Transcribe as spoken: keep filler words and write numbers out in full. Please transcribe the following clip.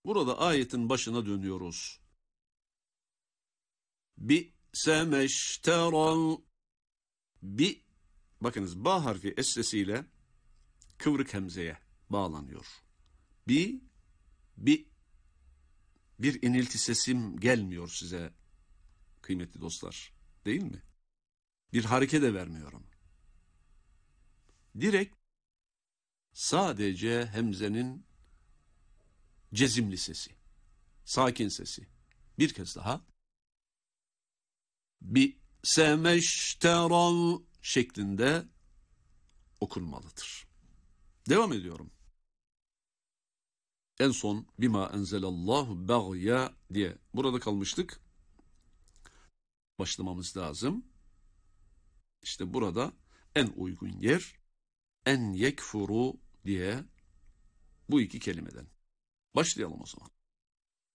Burada ayetin başına dönüyoruz. Bi semeşterav bi, bakınız ba harfi es sesiyle kıvrık hemzeye bağlanıyor. Bi bi, bir inilti sesim gelmiyor size kıymetli dostlar, değil mi? Bir hareket de vermiyorum. Direkt sadece hemzenin cezimli sesi, sakin sesi. Bir kez daha. Bi semeşterav şeklinde okunmalıdır. Devam ediyorum. En son bima enzelallahu bagya diye burada kalmıştık. Başlamamız lazım. İşte burada en uygun yer en yekfuru diye bu iki kelimeden. Başlayalım o zaman.